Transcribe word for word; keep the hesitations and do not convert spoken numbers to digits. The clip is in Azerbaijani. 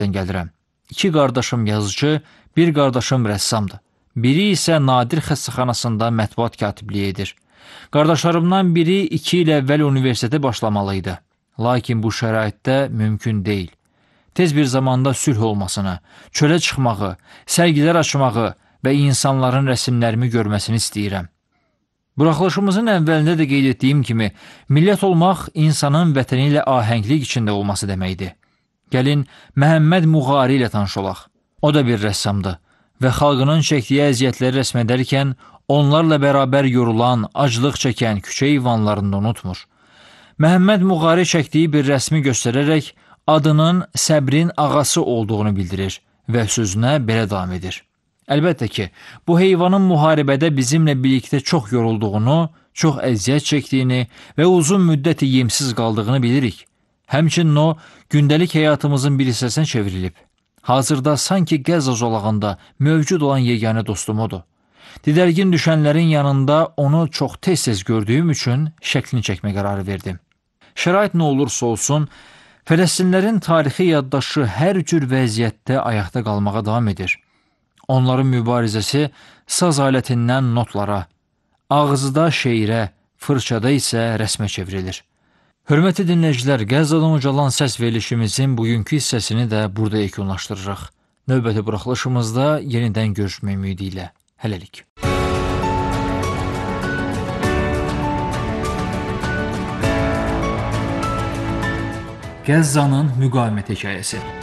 gəlirəm. İki qardaşım yazıcı, bir qardaşım rəssamdır. Biri isə Nadir xəstəxanasında mətbuat katibliyi edir. Qardaşlarımdan biri iki il əvvəl universitetə başlamalı idi. Lakin bu şəraitdə mümkün deyil. Tez bir zamanda sülh olmasını, çölə çıxmağı, sərgilər açmağı və insanların rəsimlərimi görməsini istəyirəm. Buraxılışımızın əvvəlində də qeyd etdiyim kimi, millət olmaq insanın vətəni ilə ahənglik içində olması deməkdir. Gəlin, Məhəmməd Muğari ilə tanış olaq. O da bir rəssamdır və xalqının çəkdiyi əziyyətləri rəsm edərkən onlarla bərabər yorulan, aclıq çəkən küçə heyvanlarını unutmur. Məhəmməd Muğari çəkdiyi bir rəsmi göstərərək adının səbrin ağası olduğunu bildirir və sözünə belə davam edir. Əlbəttə ki, bu heyvanın müharibədə bizimlə birlikdə çox yorulduğunu, çox əziyyət çəkdiyini və uzun müddət yemsiz qaldığını bilirik. Həmçinin o, gündəlik həyatımızın bir hissəsinə çevrilib. Hazırda sanki Qəzza zolağında mövcud olan yeganə dostum odur. Didərgin düşənlərin yanında onu çox tez-tez gördüyüm üçün şəklini çəkmə qərarı verdim. Şərait nə olursa olsun, Fələstinlərin tarixi yaddaşı hər cür vəziyyətdə ayaqda qalmağa davam edir. Onların mübarizəsi saz alətindən notlara, ağızda şeirə, fırçada isə rəsmə çevrilir. Hörmətli dinləyicilər, Qəzzadan ucalan səs verilişimizin bugünkü hissəsini də burada yekunlaşdırırıq. Növbəti buraxılışımızda yenidən görüşmək ümidi ilə. Hələlik. Qəzzanın müqavimət hekayəsi.